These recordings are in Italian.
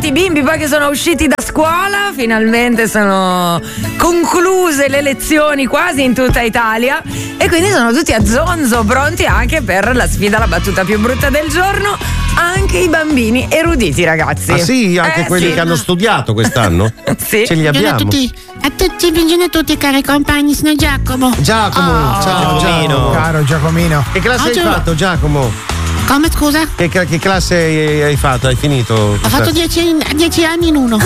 tanti bimbi poi che sono usciti da scuola, finalmente sono concluse le lezioni quasi in tutta Italia e quindi sono tutti a zonzo, pronti anche per la sfida, la battuta più brutta del giorno. Anche i bambini eruditi, ragazzi. Ah sì? Anche quelli che hanno studiato quest'anno? Sì. Ce li abbiamo. Buongiorno a tutti cari compagni, sono Giacomo. Ciao Giacomino. Caro Giacomino. Che classe hai fatto, Giacomo? Come, scusa? Che classe hai fatto? Hai finito? Ho fatto 10 anni in uno.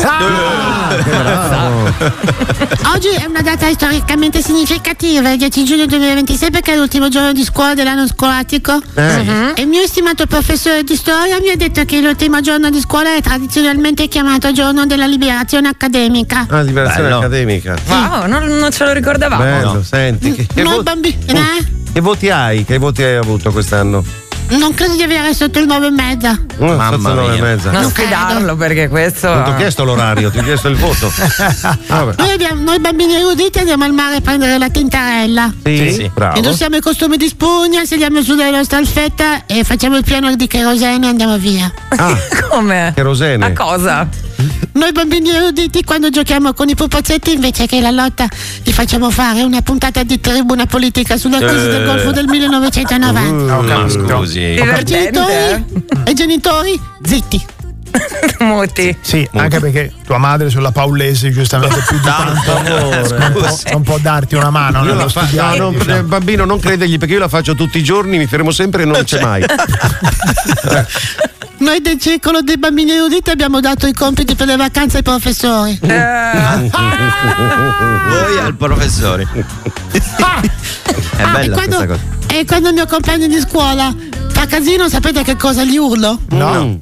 Oggi è una data storicamente significativa, il 10 giugno 2026, perché è l'ultimo giorno di scuola dell'anno scolastico. E il mio stimato professore di storia mi ha detto che l'ultimo giorno di scuola è tradizionalmente chiamato giorno della liberazione accademica. Ah, liberazione accademica. Wow, non ce lo ricordavamo. Bello, senti. Noi bambini. Che voti hai? Che voti hai avuto quest'anno? Non credo di avere sotto il 9,5. Mamma mia. Non sfidarlo perché questo. Non ti ho chiesto l'orario, ti ho chiesto il voto. Noi bambini eruditi andiamo al mare a prendere la tintarella. Sì, bravo. Indossiamo i costumi di spugna, saliamo su della nostra alfetta e facciamo il piano di kerosene e andiamo via. Come? Kerosene. A cosa? Noi bambini eruditi quando giochiamo con i pupazzetti, invece che la lotta, gli facciamo fare una puntata di tribuna politica sulla crisi del Golfo del 1990. Scusi. E i genitori zitti. Muti. Sì, anche perché tua madre sulla Paulese giustamente più di tanto non può darti una mano. Bambino, non credergli, perché io la faccio tutti i giorni, mi fermo sempre e non c'è mai. Noi del circolo dei bambini eruditi abbiamo dato i compiti per le vacanze ai professori. Voi al professore. È bella questa cosa. E quando il mio compagno di scuola fa casino, sapete che cosa gli urlo? No.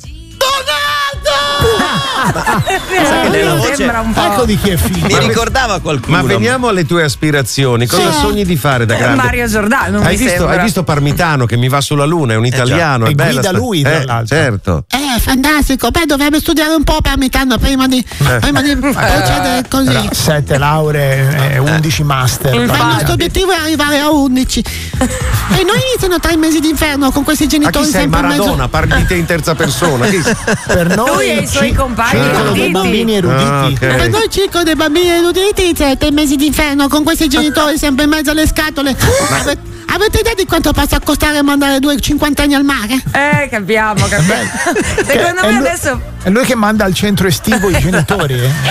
Sembra un po'. Ecco di chi è figlio. Mi ricordava qualcuno. Ma veniamo alle tue aspirazioni. Cosa sogni di fare da grande? Mario Giordano. Hai visto Parmitano che mi va sulla luna? È un italiano. E bella guida lui, tra l'altro. Certo. Fantastico. Beh, dovrebbe studiare un po' Parmitano prima di procedere così. 7 lauree e 11 master. Il nostro obiettivo è arrivare a 11. E noi iniziano 3 mesi d'inferno con questi Ma genitori chi sei, sempre Maradona? Parli di te in terza persona. Per noi Lui e i suoi compagni circolo dei bambini eruditi. Per noi circolo dei bambini eruditi, 3 mesi d'inferno con questi genitori sempre in mezzo alle scatole. Avete idea di quanto possa costare mandare 2 cinquantenni al mare? Capiamo. Secondo me adesso. È lui che manda al centro estivo i genitori.